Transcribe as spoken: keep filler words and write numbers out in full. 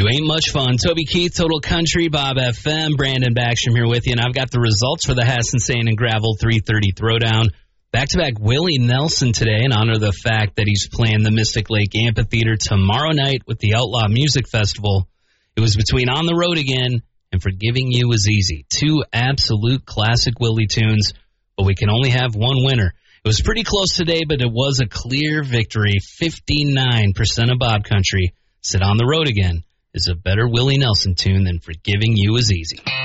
You ain't much fun. Toby Keith, Total Country, Bob F M, Brandon Backstrom here with you, and I've got the results for the Hassan Sand and Gravel three thirty Throwdown. Back-to-back Willie Nelson today in honor of the fact that he's playing the Mystic Lake Amphitheater tomorrow night with the Outlaw Music Festival. It was between On the Road Again and Forgiving You Was Easy. Two absolute classic Willie tunes, but we can only have one winner. It was pretty close today, but it was a clear victory. fifty-nine percent of Bob Country said On the Road Again is a better Willie Nelson tune than Forgiving You Was Easy.